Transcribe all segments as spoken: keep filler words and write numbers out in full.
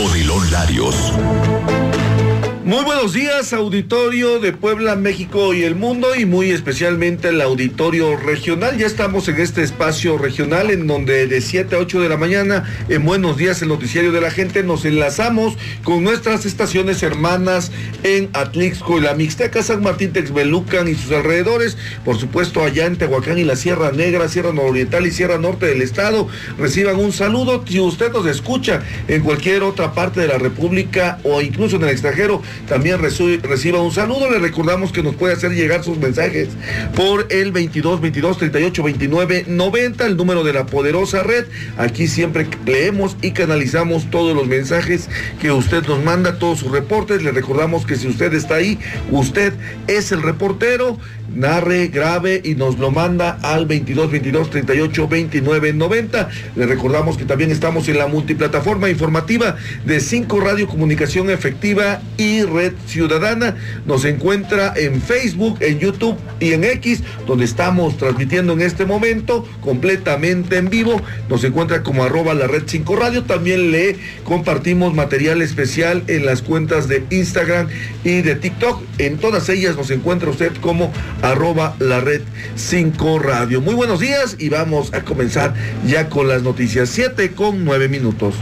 Odilon Larios. Muy buenos días, auditorio de Puebla, México y el mundo, y muy especialmente el auditorio regional. Ya estamos en este espacio regional en donde de siete a ocho de la mañana, en Buenos Días, el noticiario de la gente, nos enlazamos con nuestras estaciones hermanas en Atlixco y la Mixteca, San Martín, Texmelucan y sus alrededores, por supuesto allá en Tehuacán y la Sierra Negra, Sierra Nororiental y Sierra Norte del estado. Reciban un saludo. Si usted nos escucha en cualquier otra parte de la República o incluso en el extranjero, también reciba un saludo. Le recordamos que nos puede hacer llegar sus mensajes por el veintidós, veintidós, treinta y ocho, veintinueve, noventa, el número de la poderosa red. Aquí siempre leemos y canalizamos todos los mensajes que usted nos manda, todos sus reportes. Le recordamos que si usted está ahí, usted es el reportero. Narre, grabe y nos lo manda al veintidós, veintidós, treinta y ocho, veintinueve, noventa. Le recordamos que también estamos en la multiplataforma informativa de cinco Radio Comunicación Efectiva y Red Ciudadana. Nos encuentra en Facebook, en YouTube y en X, donde estamos transmitiendo en este momento completamente en vivo. Nos encuentra como arroba la red cinco radio. También le compartimos material especial en las cuentas de Instagram y de TikTok. En todas ellas nos encuentra usted como arroba la red cinco radio. Muy buenos días y vamos a comenzar ya con las noticias. Siete con nueve minutos.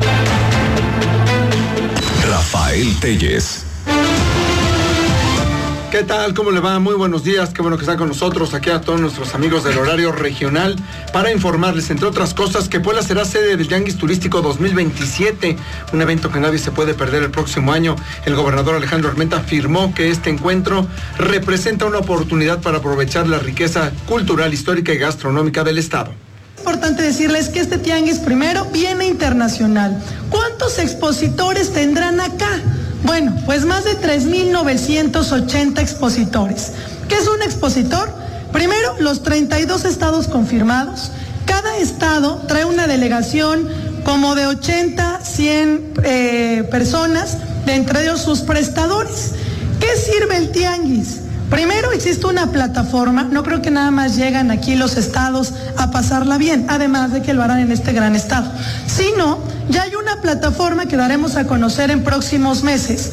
Rafael Telles. ¿Qué tal? ¿Cómo le va? Muy buenos días. Qué bueno que están con nosotros aquí a todos nuestros amigos del horario regional para informarles, entre otras cosas, que Puebla será sede del Tianguis Turístico dos mil veintisiete, un evento que nadie se puede perder el próximo año. El gobernador Alejandro Armenta afirmó que este encuentro representa una oportunidad para aprovechar la riqueza cultural, histórica y gastronómica del estado. Es importante decirles que este tianguis primero viene internacional. ¿Cuántos expositores tendrán acá? Bueno, pues más de tres mil novecientos ochenta expositores. ¿Qué es un expositor? Primero, los treinta y dos estados confirmados. Cada estado trae una delegación como de ochenta, cien eh, personas, de entre ellos sus prestadores. ¿Qué sirve el tianguis? Primero, existe una plataforma. No creo que nada más llegan aquí los estados a pasarla bien, además de que lo harán en este gran estado, sino ya hay una plataforma que daremos a conocer en próximos meses,